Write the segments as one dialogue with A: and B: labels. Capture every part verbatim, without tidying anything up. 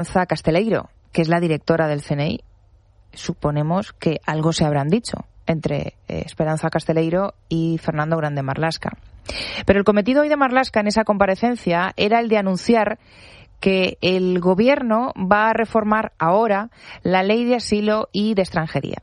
A: Casteleiro, que es la directora del C N I. Suponemos que algo se habrán dicho entre eh, Esperanza Casteleiro y Fernando Grande Marlaska. Pero el cometido hoy de Marlaska en esa comparecencia era el de anunciar que el Gobierno va a reformar ahora la ley de asilo y de extranjería.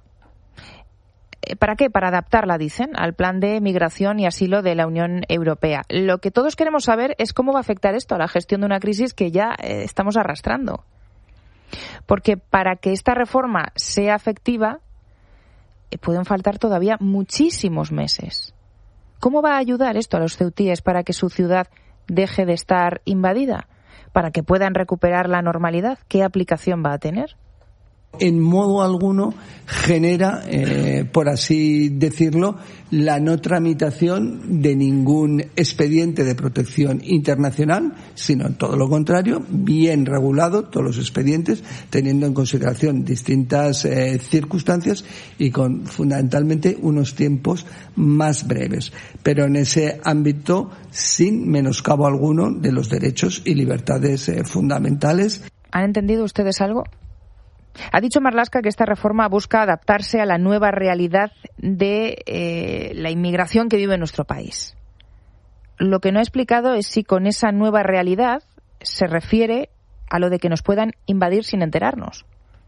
A: ¿Para qué? Para adaptarla, dicen, al plan de migración y asilo de la Unión Europea. Lo que todos queremos saber es cómo va a afectar esto a la gestión de una crisis que ya eh, estamos arrastrando. Porque para que esta reforma sea efectiva, eh, pueden faltar todavía muchísimos meses. ¿Cómo va a ayudar esto a los ceutíes para que su ciudad deje de estar invadida? ¿Para que puedan recuperar la normalidad? ¿Qué aplicación va a tener?
B: En modo alguno genera, eh, por así decirlo, la no tramitación de ningún expediente de protección internacional, sino todo lo contrario, bien regulado todos los expedientes, teniendo en consideración distintas eh, circunstancias y con fundamentalmente unos tiempos más breves, pero en ese ámbito sin menoscabo alguno de los derechos y libertades eh, fundamentales.
A: ¿Han entendido ustedes algo? Ha dicho Marlaska que esta reforma busca adaptarse a la nueva realidad de eh, la inmigración que vive en nuestro país. Lo que no ha explicado es si con esa nueva realidad se refiere a lo de que nos puedan invadir sin enterarnos.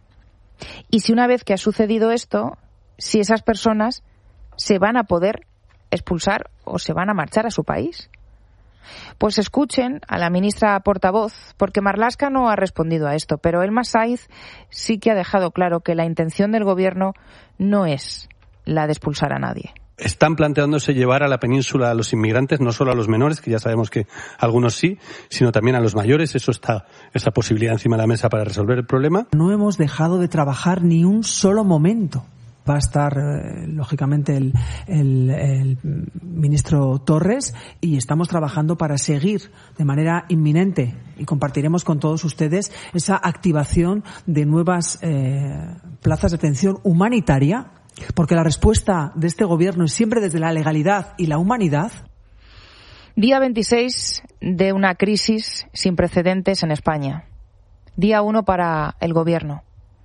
A: Y si una vez que ha sucedido esto, si esas personas se van a poder expulsar o se van a marchar a su país. Pues escuchen a la ministra portavoz, porque Marlaska no ha respondido a esto, pero Elma Saiz sí que ha dejado claro que la intención del Gobierno no es la de expulsar a nadie.
C: Están planteándose llevar a la península a los inmigrantes, no solo a los menores, que ya sabemos que algunos sí, sino también a los mayores. Eso está, esa posibilidad encima de la mesa para resolver el problema.
D: No hemos dejado de trabajar ni un solo momento. Va a estar, eh, lógicamente, el, el, el ministro Torres y estamos trabajando para seguir de manera inminente y compartiremos con todos ustedes esa activación de nuevas eh, plazas de atención humanitaria, porque la respuesta de este Gobierno es siempre desde la legalidad y la humanidad.
A: Día veintiséis de una crisis sin precedentes en España. Día uno para el Gobierno.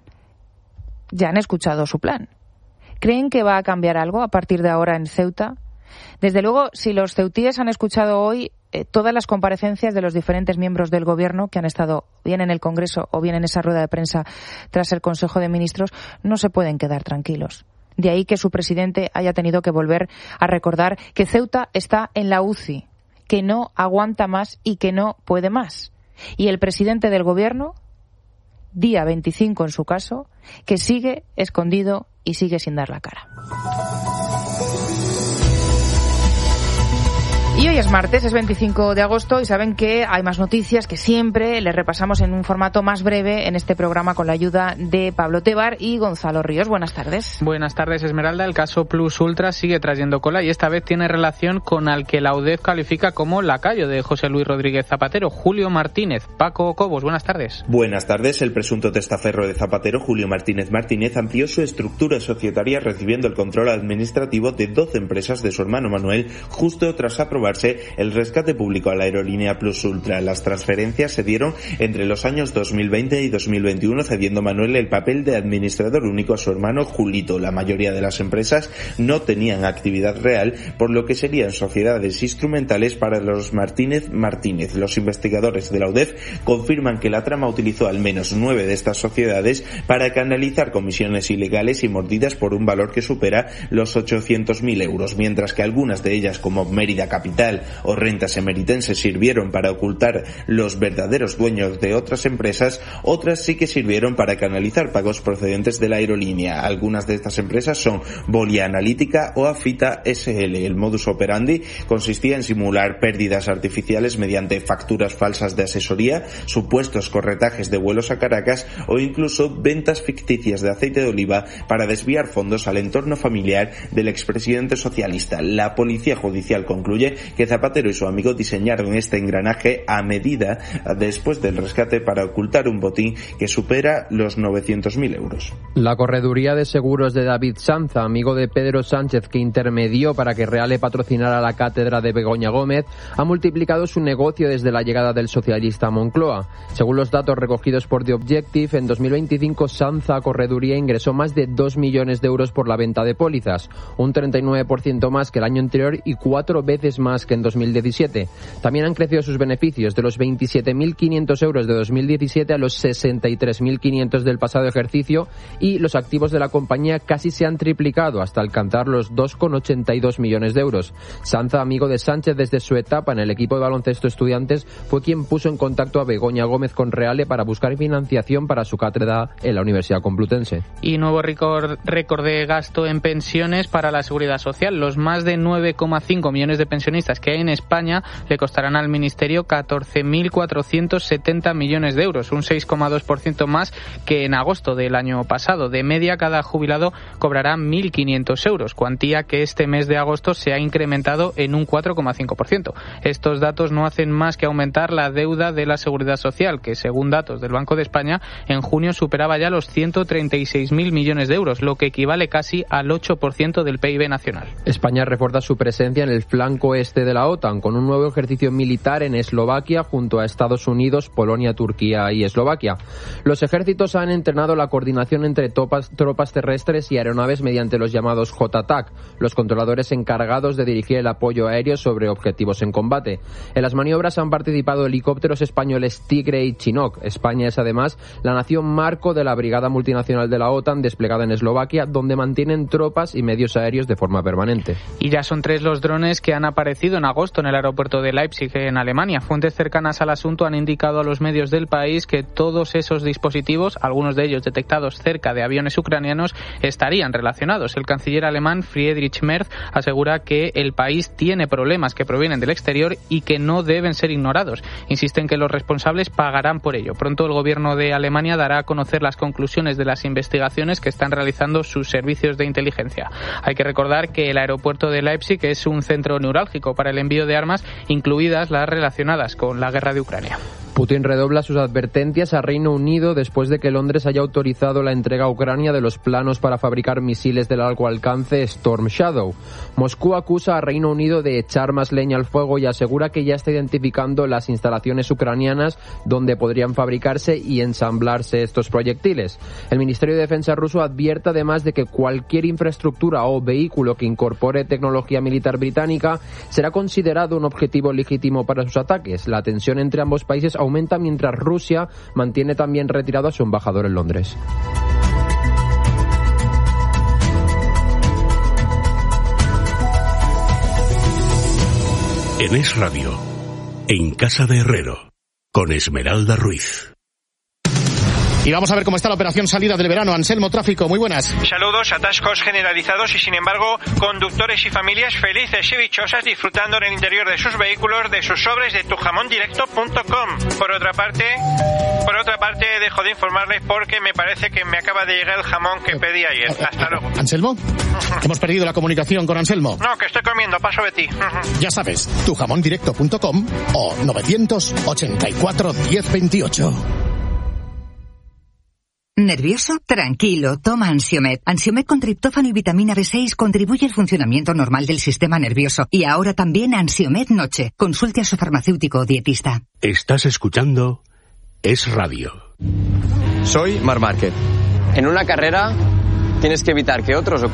A: Ya han escuchado su plan. ¿Creen que va a cambiar algo a partir de ahora en Ceuta? Desde luego, si los ceutíes han escuchado hoy eh, todas las comparecencias de los diferentes miembros del Gobierno que han estado bien en el Congreso o bien en esa rueda de prensa tras el Consejo de Ministros, no se pueden quedar tranquilos. De ahí que su presidente haya tenido que volver a recordar que Ceuta está en la U C I, que no aguanta más y que no puede más. Y el presidente del Gobierno, día veinticinco en su caso, que sigue escondido y sigue sin dar la cara. Y hoy es martes, es veinticinco de agosto y saben que hay más noticias que siempre les repasamos en un formato más breve en este programa con la ayuda de Pablo Tebar y Gonzalo Ríos. Buenas tardes.
E: Buenas tardes, Esmeralda. El caso Plus Ultra sigue trayendo cola y esta vez tiene relación con al que la U D E F califica como lacayo de José Luis Rodríguez Zapatero, Julio Martínez. Paco Cobos, buenas tardes.
F: Buenas tardes. El presunto testaferro de Zapatero, Julio Martínez Martínez, amplió su estructura societaria recibiendo el control administrativo de doce empresas de su hermano Manuel justo tras aprobar el rescate público a la aerolínea Plus Ultra. Las transferencias se dieron entre los años dos mil veinte y dos mil veintiuno, cediendo Manuel el papel de administrador único a su hermano Julito. La mayoría de las empresas no tenían actividad real, por lo que serían sociedades instrumentales para los Martínez Martínez. Los investigadores de la U D E F confirman que la trama utilizó al menos nueve de estas sociedades para canalizar comisiones ilegales y mordidas por un valor que supera los ochocientos mil euros, mientras que algunas de ellas, como Mérida Capital o rentas emeritenses, sirvieron para ocultar los verdaderos dueños de otras empresas. Otras sí que sirvieron para canalizar pagos procedentes de la aerolínea. Algunas de estas empresas son Volia Analítica o Afita S L. El modus operandi consistía en simular pérdidas artificiales mediante facturas falsas de asesoría, supuestos corretajes de vuelos a Caracas o incluso ventas ficticias de aceite de oliva para desviar fondos al entorno familiar del expresidente socialista. La Policía Judicial concluye que Zapatero y su amigo diseñaron este engranaje a medida después del rescate para ocultar un botín que supera los novecientos mil euros.
G: La correduría de seguros de David Sanza, amigo de Pedro Sánchez, que intermedió para que Reale patrocinara la cátedra de Begoña Gómez, ha multiplicado su negocio desde la llegada del socialista a Moncloa. Según los datos recogidos por The Objective, en dos mil veinticinco Sanza Correduría ingresó más de dos millones de euros por la venta de pólizas, un treinta y nueve por ciento más que el año anterior y cuatro veces más que en dos mil diecisiete. También han crecido sus beneficios de los veintisiete mil quinientos euros de dos mil diecisiete a los sesenta y tres mil quinientos del pasado ejercicio, y los activos de la compañía casi se han triplicado hasta alcanzar los dos coma ochenta y dos millones de euros. Sanza, amigo de Sánchez desde su etapa en el equipo de baloncesto Estudiantes, fue quien puso en contacto a Begoña Gómez con Reale para buscar financiación para su cátedra en la Universidad Complutense.
E: Y nuevo récord, récord de gasto en pensiones para la Seguridad Social. Los más de nueve coma cinco millones de pensionistas que hay en España le costarán al Ministerio catorce mil cuatrocientos setenta millones de euros, un seis coma dos por ciento más que en agosto del año pasado. De media, cada jubilado cobrará mil quinientos euros, cuantía que este mes de agosto se ha incrementado en un cuatro coma cinco por ciento. Estos datos no hacen más que aumentar la deuda de la Seguridad Social, que según datos del Banco de España, en junio superaba ya los ciento treinta y seis mil millones de euros, lo que equivale casi al ocho por ciento del P I B nacional.
G: España refuerza su presencia en el flanco este de la OTAN, con un nuevo ejercicio militar en Eslovaquia junto a Estados Unidos, Polonia, Turquía y Eslovaquia. Los ejércitos han entrenado la coordinación entre tropas, tropas terrestres y aeronaves mediante los llamados J TAC, los controladores encargados de dirigir el apoyo aéreo sobre objetivos en combate. En las maniobras han participado helicópteros españoles Tigre y Chinook. España es además la nación marco de la Brigada Multinacional de la OTAN desplegada en Eslovaquia, donde mantienen tropas y medios aéreos de forma permanente.
E: Y ya son tres los drones que han aparecido en agosto en el aeropuerto de Leipzig, en Alemania. Fuentes cercanas al asunto han indicado a los medios del país que todos esos dispositivos, algunos de ellos detectados cerca de aviones ucranianos, estarían relacionados. El canciller alemán Friedrich Merz asegura que el país tiene problemas que provienen del exterior y que no deben ser ignorados. Insisten que los responsables pagarán por ello. Pronto el gobierno de Alemania dará a conocer las conclusiones de las investigaciones que están realizando sus servicios de inteligencia. Hay que recordar que el aeropuerto de Leipzig es un centro neurálgico para el envío de armas, incluidas las relacionadas con la guerra de Ucrania.
G: Putin redobla sus advertencias a Reino Unido después de que Londres haya autorizado la entrega a Ucrania de los planos para fabricar misiles de largo alcance Storm Shadow. Moscú acusa a Reino Unido de echar más leña al fuego y asegura que ya está identificando las instalaciones ucranianas donde podrían fabricarse y ensamblarse estos proyectiles. El Ministerio de Defensa ruso advierte además de que cualquier infraestructura o vehículo que incorpore tecnología militar británica será considerado un objetivo legítimo para sus ataques. La tensión entre ambos países aumenta mientras Rusia mantiene también retirado a su embajador en Londres.
H: En Es Radio, en Casa de Herrero, con Esmeralda Ruiz.
I: Y vamos a ver cómo está la operación salida del verano. Anselmo, tráfico, muy buenas.
J: Saludos, atascos generalizados y sin embargo conductores y familias felices y dichosas disfrutando en el interior de sus vehículos de sus sobres de tu jamón directo punto com. Por otra parte, por otra parte dejo de informarles porque me parece que me acaba de llegar el jamón que pedí ayer. Hasta luego.
I: ¿Anselmo? Hemos perdido la comunicación con Anselmo.
J: No, que estoy comiendo, paso de ti.
I: Ya sabes, tu jamón directo punto com o novecientos ochenta y cuatro diez veintiocho.
K: ¿Nervioso? Tranquilo, toma Ansiomed. Ansiomed con triptófano y vitamina B seis contribuye al funcionamiento normal del sistema nervioso. Y ahora también Ansiomed Noche. Consulte a su farmacéutico o dietista.
H: Estás escuchando Es Radio.
L: Soy Marc Márquez. En una carrera tienes que evitar que otros